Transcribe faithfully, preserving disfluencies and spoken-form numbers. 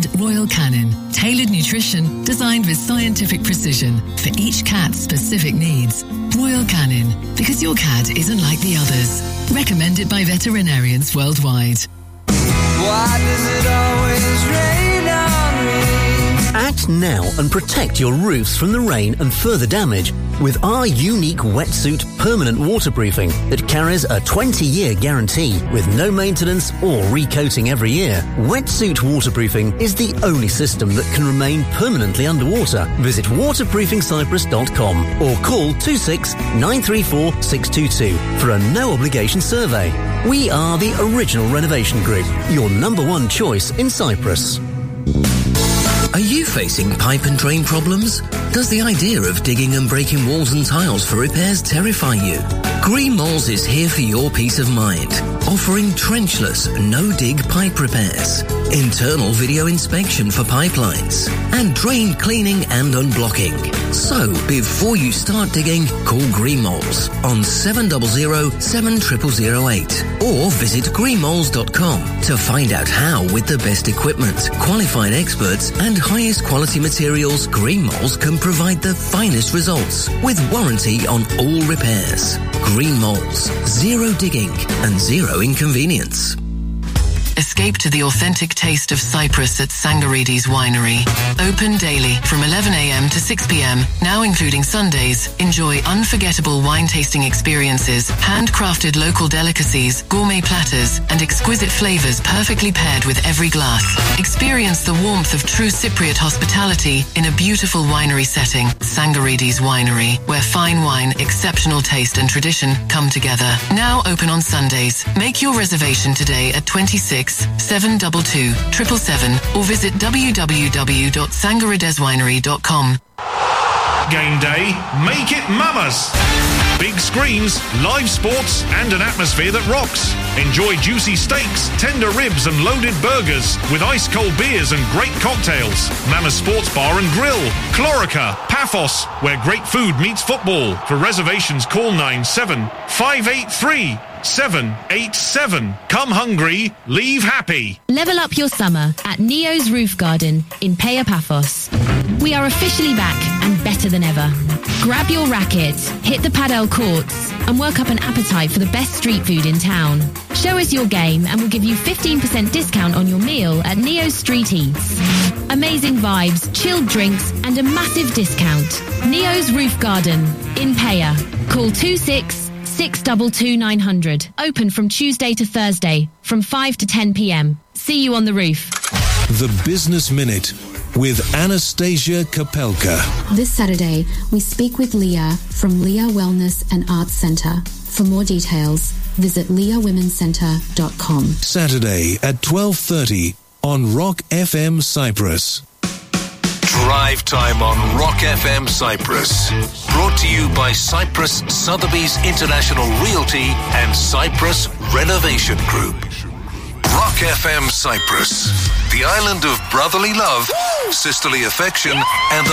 Instead, Royal Canin. Tailored nutrition designed with scientific precision for each cat's specific needs. Royal Canin, because your cat isn't like the others. Recommended by veterinarians worldwide. Why does it always rain on me? Act now and protect your roofs from the rain and further damage with our unique wetsuit permanent waterproofing that carries a twenty-year guarantee with no maintenance or recoating every year. Wetsuit waterproofing is the only system that can remain permanently underwater. Visit waterproofing cyprus dot com or call two six nine three four six two two for a no-obligation survey. We are the original renovation group, your number one choice in Cyprus. Are you facing pipe and drain problems? Does the idea of digging and breaking walls and tiles for repairs terrify you? Green Moles is here for your peace of mind, offering trenchless, no-dig pipe repairs, internal video inspection for pipelines, and drain cleaning and unblocking. So, before you start digging, call Green Moles on seven zero zero seven zero zero zero eight or visit green moles dot com to find out how, with the best equipment, qualified experts, and highest quality materials, Green Moles can provide the finest results with warranty on all repairs. Green Moles. Zero digging and zero inconvenience. Escape to the authentic taste of Cyprus at Sangarides Winery. Open daily from eleven a.m. to six p.m, now including Sundays. Enjoy unforgettable wine tasting experiences, handcrafted local delicacies, gourmet platters, and exquisite flavors perfectly paired with every glass. Experience the warmth of true Cypriot hospitality in a beautiful winery setting. Sangarides Winery, where fine wine, exceptional taste, and tradition come together. Now open on Sundays. Make your reservation today at twenty-six seven two two, seven seven seven or visit w w w dot sangarides winery dot com. Game day, make it Mama's. Big screens, live sports, and an atmosphere that rocks. Enjoy juicy steaks, tender ribs, and loaded burgers with ice-cold beers and great cocktails. Mama's Sports Bar and Grill, Clorica, Paphos, where great food meets football. For reservations, call nine seven five eight three seven eight seven. Come hungry, leave happy. Level up your summer at Neo's Roof Garden in Paya Paphos. We are officially back and better than ever. Grab your rackets, hit the padel courts, and work up an appetite for the best street food in town. Show us your game and we'll give you fifteen percent discount on your meal at Neo's Street Eats. Amazing vibes, chilled drinks, and a massive discount. Neo's Roof Garden in Paya. Call two six six two two nine zero zero. Open from Tuesday to Thursday from five to ten p.m. See you on the roof. The Business Minute with Anastasia Kapelka. This Saturday, we speak with Leah from Leah Wellness and Arts Centre. For more details, visit leah women's centre dot com. Saturday at twelve thirty on Rock F M Cyprus. Drive time on Rock F M Cyprus. Brought to you by Cyprus Sotheby's International Realty and Cyprus Renovation Group. Rock F M Cyprus, the island of brotherly love, sisterly affection, and the